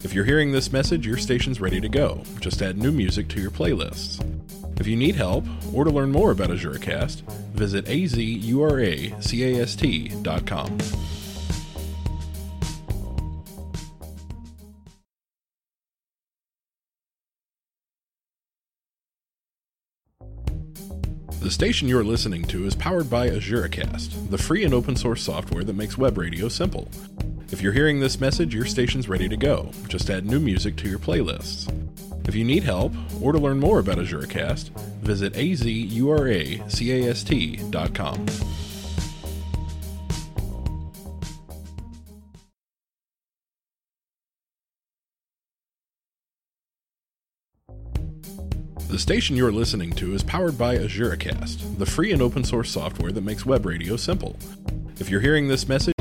If you're hearing this message, your station's ready to go. Just add new music to your playlists. If you need help or to learn more about AzureCast, visit azuracast.com. The station you're listening to is powered by AzureCast, the free and open source software that makes web radio simple. If you're hearing this message, your station's ready to go. Just add new music to your playlists. If you need help or to learn more about AzureCast, visit azuracast.com. The station you're listening to is powered by AzureCast, the free and open source software that makes web radio simple. If you're hearing this message,